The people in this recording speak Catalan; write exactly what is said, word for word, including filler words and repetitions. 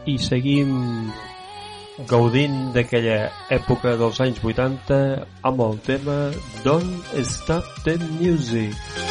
i seguim gaudint d'aquella època dels anys vuitanta amb el tema Don't Stop the Music.